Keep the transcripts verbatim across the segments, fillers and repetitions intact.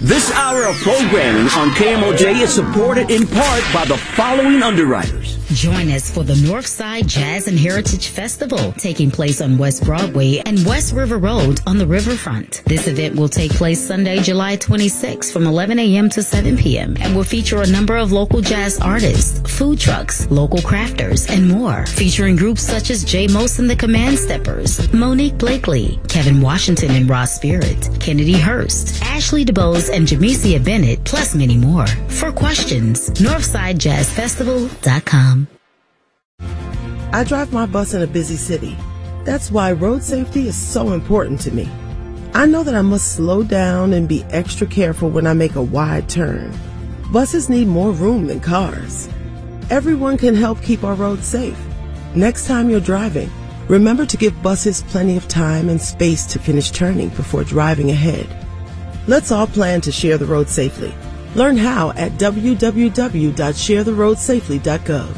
This hour of programming on K M O J is supported in part by the following underwriters. Join us for the Northside Jazz and Heritage Festival, taking place on West Broadway and West River Road on the riverfront. This event will take place Sunday, July twenty-sixth from eleven a.m. to seven p.m. and will feature a number of local jazz artists, food trucks, local crafters, and more, featuring groups such as J. Mose and the Command Steppers, Monique Blakely, Kevin Washington and Ross Spirit, Kennedy Hurst, Ashley DeBose, and Jamesia Bennett, plus many more. For questions, northside jazz festival dot com. I drive my bus in a busy city. That's why road safety is so important to me. I know that I must slow down and be extra careful when I make a wide turn. Buses need more room than cars. Everyone can help keep our roads safe. Next time you're driving, remember to give buses plenty of time and space to finish turning before driving ahead. Let's all plan to share the road safely. Learn how at w w w dot share the road safely dot gov.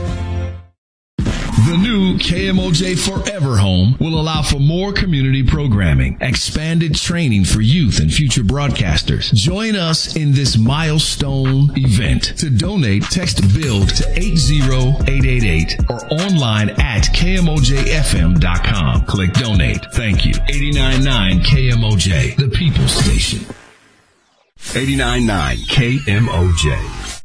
The new K M O J Forever Home will allow for more community programming, expanded training for youth and future broadcasters. Join us in this milestone event. To donate, text BUILD to eight zero eight eight eight or online at K M O J F M dot com. Click donate. Thank you. eighty-nine point nine K M O J, the People's Station. eighty-nine point nine K M O J.